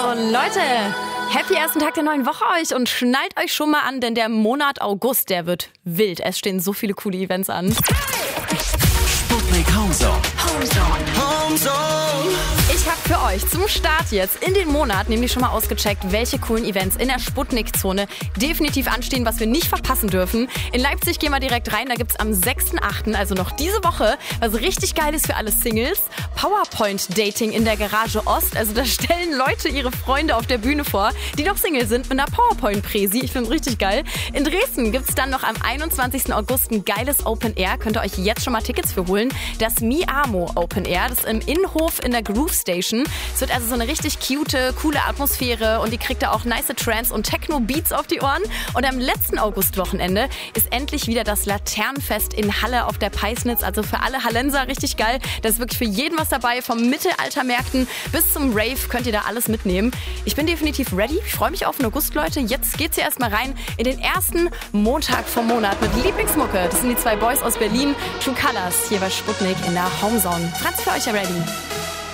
Leute, happy ersten Tag der neuen Woche euch und schnallt euch schon mal an, denn der Monat August, der wird wild. Es stehen so viele coole Events an. Sputnik Homezone. Ich habe für euch zum Start jetzt in den Monat nämlich schon mal ausgecheckt, welche coolen Events in der Sputnik-Zone definitiv anstehen, was wir nicht verpassen dürfen. In Leipzig gehen wir direkt rein, da gibt's am 6.8., also noch diese Woche, was richtig geil ist für alle Singles. PowerPoint-Dating in der Garage Ost, also da stellen Leute ihre Freunde auf der Bühne vor, die noch Single sind mit einer PowerPoint-Präsi. Ich finde es richtig geil. In Dresden gibt's dann noch am 21. August ein geiles Open Air, könnt ihr euch jetzt schon mal Tickets für holen. Das Mi-Amo Open Air, das ist im Innenhof in der Groove Station. Es wird also so eine richtig cute, coole Atmosphäre und die kriegt da auch nice Trance und Techno-Beats auf die Ohren. Und am letzten Augustwochenende ist endlich wieder das Laternenfest in Halle auf der Peisnitz. Also für alle Hallenser richtig geil. Da ist wirklich für jeden was dabei. Vom Mittelaltermärkten bis zum Rave könnt ihr da alles mitnehmen. Ich bin definitiv ready. Ich freue mich auf den August, Leute. Jetzt geht's hier erstmal rein in den ersten Montag vom Monat mit Lieblingsmucke. Das sind die zwei Boys aus Berlin. True Colors hier bei Sputnik in der Homezone. Franz für euch ja ready.